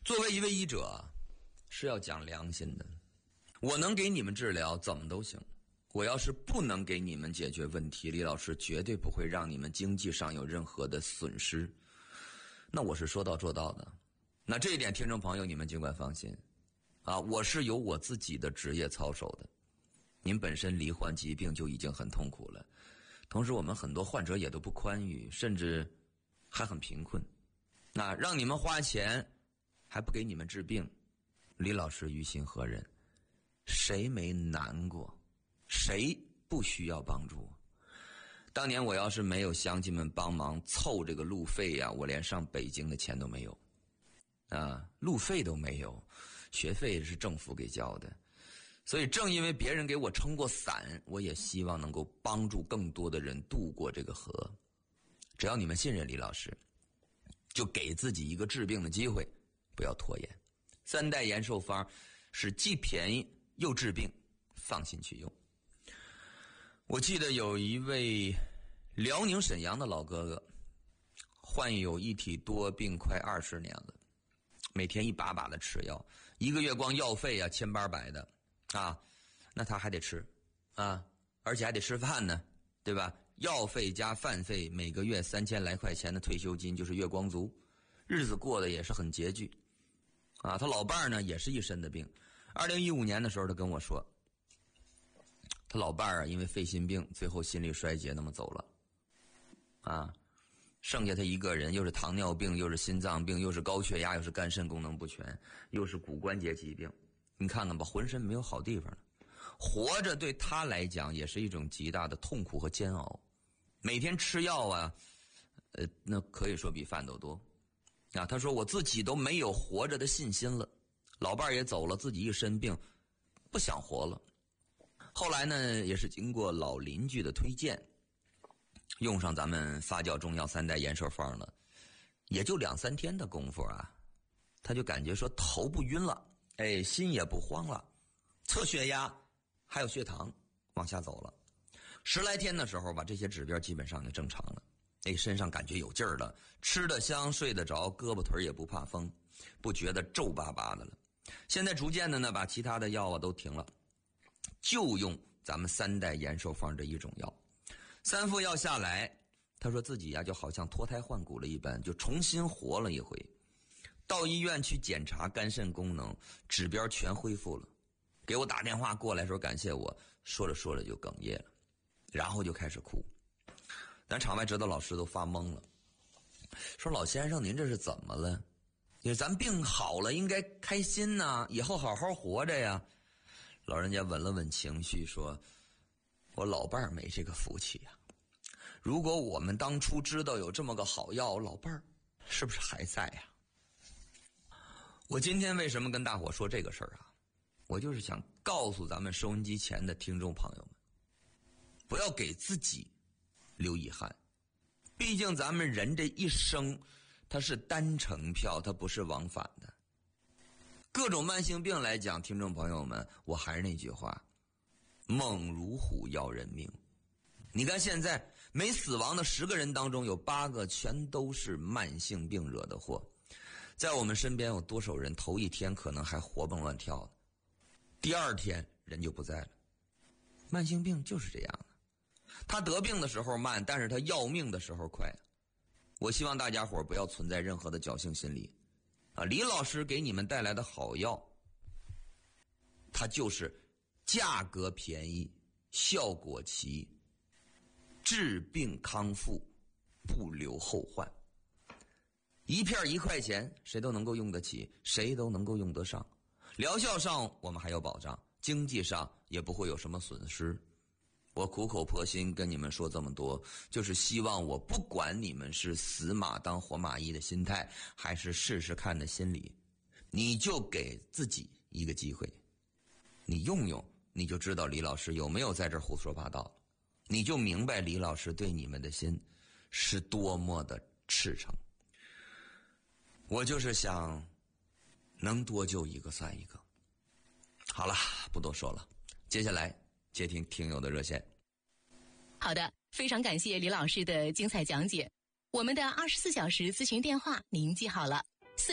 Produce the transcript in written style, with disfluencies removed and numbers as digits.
作为一位医者，是要讲良心的。我能给你们治疗，怎么都行。我要是不能给你们解决问题，李老师绝对不会让你们经济上有任何的损失。那我是说到做到的。那这一点，听众朋友，你们尽管放心啊，我是有我自己的职业操守的。您本身罹患疾病就已经很痛苦了，同时我们很多患者也都不宽裕，甚至还很贫困。那让你们花钱还不给你们治病，李老师于心何忍？谁没难过？谁不需要帮助？当年我要是没有乡亲们帮忙凑这个路费呀，我连上北京的钱都没有啊，路费都没有，学费是政府给交的。所以正因为别人给我撑过伞，我也希望能够帮助更多的人渡过这个河。只要你们信任李老师，就给自己一个治病的机会，不要拖延。3代延寿方是既便宜又治病，放心去用。我记得有一位辽宁沈阳的老哥哥，患有一体多病快20年了，每天一把把的吃药，一个月光药费啊1800的啊，那他还得吃啊，而且还得吃饭呢，对吧？药费加饭费，每个月3000来块钱的退休金就是月光族，日子过得也是很拮据啊。他老伴儿呢也是一身的病，2015年的时候他跟我说，他老伴儿啊因为肺心病最后心力衰竭那么走了啊，剩下他一个人，又是糖尿病，又是心脏病，又是高血压，又是肝肾功能不全，又是骨关节疾病，你看看吧，浑身没有好地方了。活着对他来讲也是一种极大的痛苦和煎熬，每天吃药啊，那可以说比饭都多啊。他说我自己都没有活着的信心了，老伴儿也走了，自己一身病，不想活了。后来呢，也是经过老邻居的推荐，用上咱们发酵中药3代延寿方了，也就2-3天的功夫啊，他就感觉说头不晕了，哎，心也不慌了，测血压还有血糖往下走了。10来天的时候吧，这些指标基本上就正常了，哎，身上感觉有劲儿了，吃得香，睡得着，胳膊腿也不怕风，不觉得皱巴巴的了。现在逐渐的呢，把其他的药啊都停了，就用咱们3代延寿方这一种药。3副药下来，他说自己呀就好像脱胎换骨了一般，就重新活了一回。到医院去检查肝肾功能，指标全恢复了。给我打电话过来说感谢我，说着说着就哽咽了，然后就开始哭。咱场外指导老师都发懵了，说老先生您这是怎么了？因为咱病好了应该开心呐，以后好好活着呀。老人家稳了稳情绪说，我老伴儿没这个福气呀，如果我们当初知道有这么个好药，老伴儿是不是还在呀？我今天为什么跟大伙说这个事儿啊？我就是想告诉咱们收音机前的听众朋友们，不要给自己留遗憾。毕竟咱们人这一生它是单程票，它不是往返的。各种慢性病来讲，听众朋友们，我还是那句话，猛如虎要人命。你看现在没死亡的10个人当中，有8个全都是慢性病惹的祸。在我们身边有多少人头一天可能还活蹦乱跳的，第2天人就不在了。慢性病就是这样的，他得病的时候慢，但是他要命的时候快。我希望大家伙不要存在任何的侥幸心理啊！李老师给你们带来的好药，它就是价格便宜，效果齐，治病康复，不留后患。一片1块钱，谁都能够用得起，谁都能够用得上。疗效上我们还有保障，经济上也不会有什么损失。我苦口婆心跟你们说这么多，就是希望我不管你们是死马当活马医的心态，还是试试看的心理，你就给自己一个机会，你用用，你就知道李老师有没有在这胡说八道，你就明白李老师对你们的心是多么的赤诚。我就是想能多救一个算一个。好了，不多说了，接下来接听听友的热线。 好的，非常感谢李老师的精彩讲解。我们的24小时咨询电话您记好了